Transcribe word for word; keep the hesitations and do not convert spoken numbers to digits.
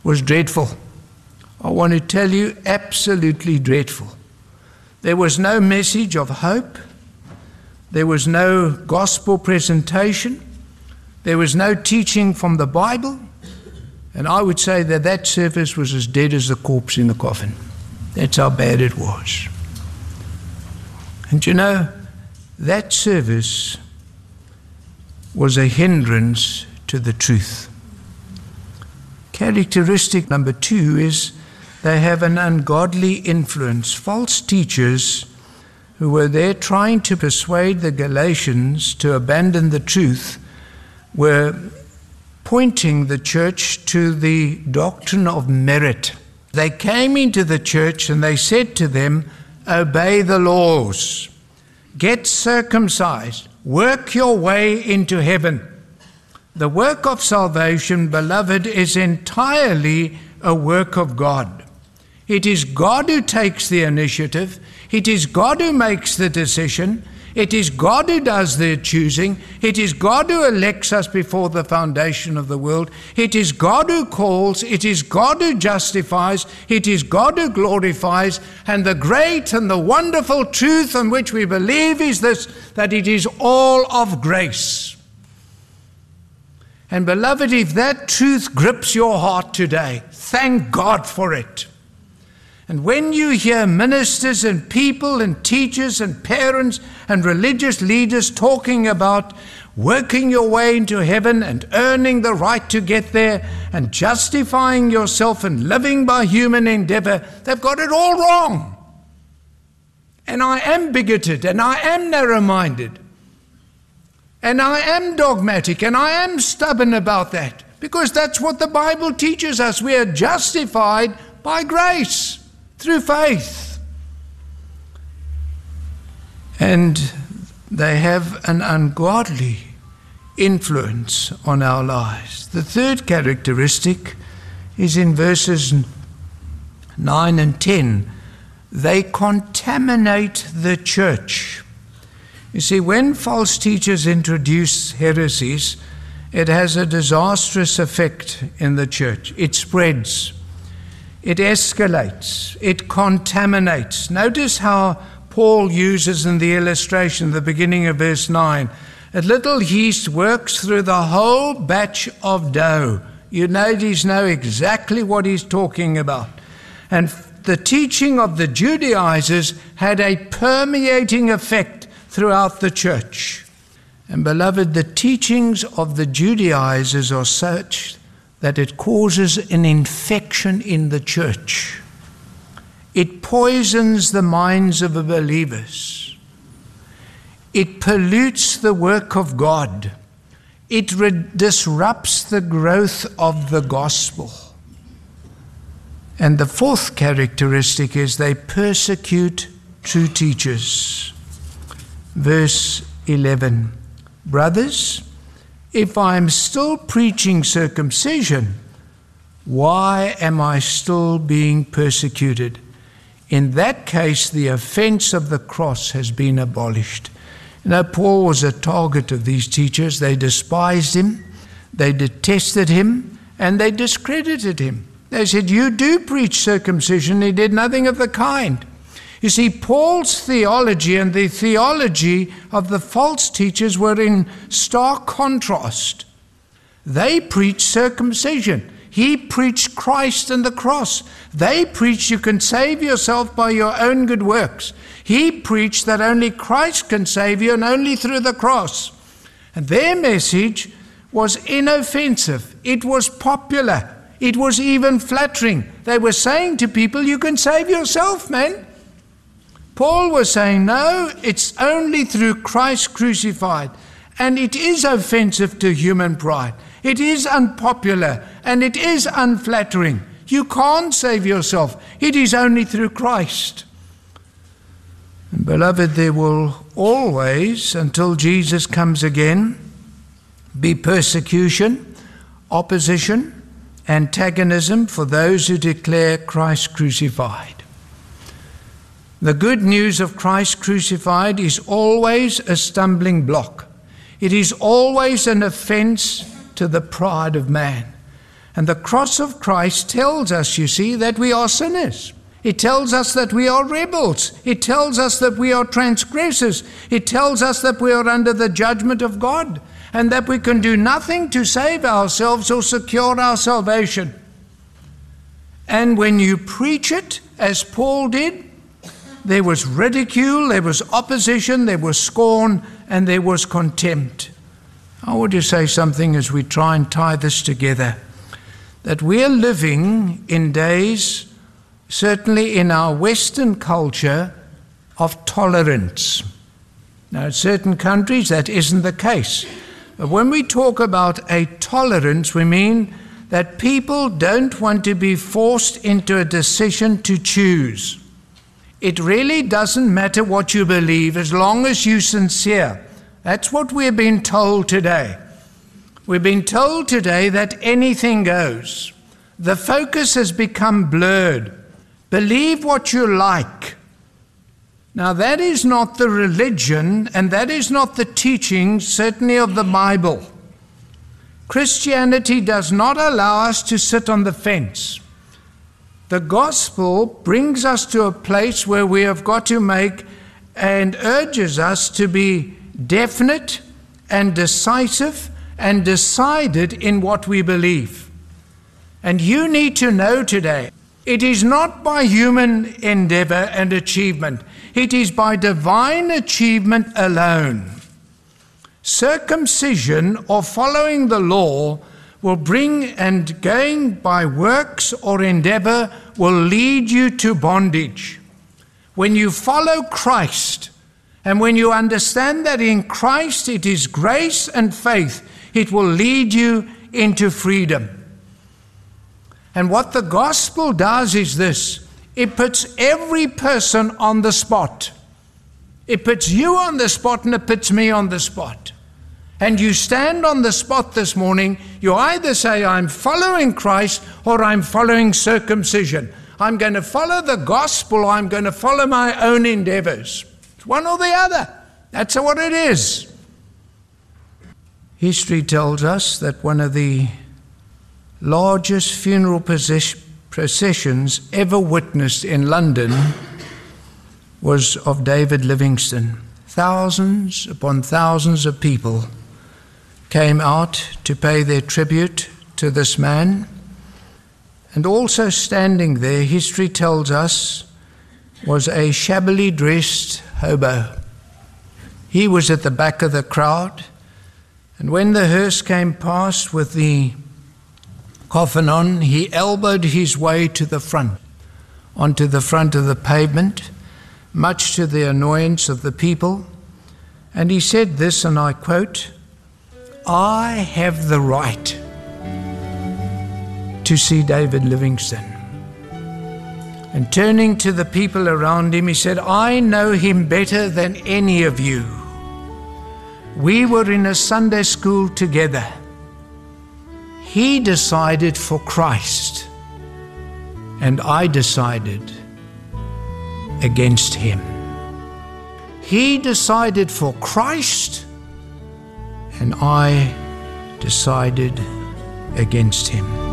was dreadful. I want to tell you, absolutely dreadful. There was no message of hope. There was no gospel presentation. There was no teaching from the Bible. And I would say that that service was as dead as the corpse in the coffin. That's how bad it was. And you know, that service was a hindrance to the truth. Characteristic number two is they have an ungodly influence. False teachers who were there trying to persuade the Galatians to abandon the truth were pointing the church to the doctrine of merit. They came into the church and they said to them, obey the laws, get circumcised, work your way into heaven. The work of salvation, beloved, is entirely a work of God. It is God who takes the initiative. It is God who makes the decision. It is God who does the choosing. It is God who elects us before the foundation of the world. It is God who calls. It is God who justifies. It is God who glorifies. And the great and the wonderful truth on which we believe is this, that it is all of grace. And beloved, if that truth grips your heart today, thank God for it. And when you hear ministers and people and teachers and parents and religious leaders talking about working your way into heaven and earning the right to get there and justifying yourself and living by human endeavor, they've got it all wrong. And I am bigoted and I am narrow-minded and I am dogmatic and I am stubborn about that, because that's what the Bible teaches us. We are justified by grace. Through faith. And they have an ungodly influence on our lives. The third characteristic is in verses nine and ten. They contaminate the church. You see, when false teachers introduce heresies, it has a disastrous effect in the church. It spreads. It escalates, it contaminates. Notice how Paul uses in the illustration, the beginning of verse nine, a little yeast works through the whole batch of dough. You ladies know exactly what he's talking about. And the teaching of the Judaizers had a permeating effect throughout the church. And beloved, the teachings of the Judaizers are such that it causes an infection in the church. It poisons the minds of the believers. It pollutes the work of God. It re- disrupts the growth of the gospel. And the fourth characteristic is they persecute true teachers. Verse eleven, brothers, if I am still preaching circumcision, why am I still being persecuted? In that case, the offense of the cross has been abolished. You know, Paul was a target of these teachers. They despised him, they detested him, and they discredited him. They said, you do preach circumcision. He did nothing of the kind. You see, Paul's theology and the theology of the false teachers were in stark contrast. They preached circumcision. He preached Christ and the cross. They preached you can save yourself by your own good works. He preached that only Christ can save you and only through the cross. And their message was inoffensive. It was popular. It was even flattering. They were saying to people, you can save yourself, man. Paul was saying, no, it's only through Christ crucified. And it is offensive to human pride. It is unpopular and it is unflattering. You can't save yourself. It is only through Christ. And beloved, there will always, until Jesus comes again, be persecution, opposition, antagonism for those who declare Christ crucified. The good news of Christ crucified is always a stumbling block. It is always an offense to the pride of man. And the cross of Christ tells us, you see, that we are sinners. It tells us that we are rebels. It tells us that we are transgressors. It tells us that we are under the judgment of God and that we can do nothing to save ourselves or secure our salvation. And when you preach it, as Paul did, there was ridicule, there was opposition, there was scorn, and there was contempt. I want to say something as we try and tie this together, that we are living in days, certainly in our Western culture, of tolerance. Now, in certain countries that isn't the case. But when we talk about a tolerance, we mean that people don't want to be forced into a decision to choose. It really doesn't matter what you believe as long as you're sincere. That's what we're being told today. We've been told today that anything goes. The focus has become blurred. Believe what you like. Now that is not the religion and that is not the teaching, certainly of the Bible. Christianity does not allow us to sit on the fence. The gospel brings us to a place where we have got to make and urges us to be definite and decisive and decided in what we believe. And you need to know today, it is not by human endeavor and achievement. It is by divine achievement alone. Circumcision or following the law will bring, and going by works or endeavor will lead you to bondage. When you follow Christ, and when you understand that in Christ it is grace and faith, it will lead you into freedom. And what the gospel does is this: it puts every person on the spot. It puts you on the spot and it puts me on the spot. And you stand on the spot this morning, you either say, I'm following Christ or I'm following circumcision. I'm going to follow the gospel or I'm going to follow my own endeavors. It's one or the other. That's what it is. History tells us that one of the largest funeral processions ever witnessed in London was of David Livingstone. Thousands upon thousands of people came out to pay their tribute to this man. And also standing there, history tells us, was a shabbily dressed hobo. He was at the back of the crowd, and when the hearse came past with the coffin on, he elbowed his way to the front, onto the front of the pavement, much to the annoyance of the people. And he said this, and I quote, I have the right to see David Livingstone. And turning to the people around him, he said, I know him better than any of you. We were in a Sunday school together. He decided for Christ, and I decided against him. He decided for Christ, and I decided against him.